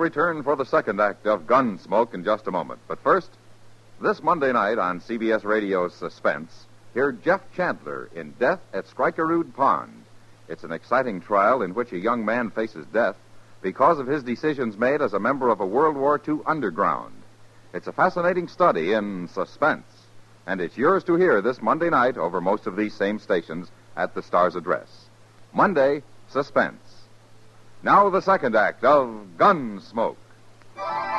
return for the second act of Gunsmoke in just a moment. But first, this Monday night on CBS Radio's Suspense, hear Jeff Chandler in Death at Skrikerud Pond. It's an exciting trial in which a young man faces death because of his decisions made as a member of a World War II underground. It's a fascinating study in suspense, and it's yours to hear this Monday night over most of these same stations at the Star's address. Monday, Suspense. Now the second act of Gunsmoke.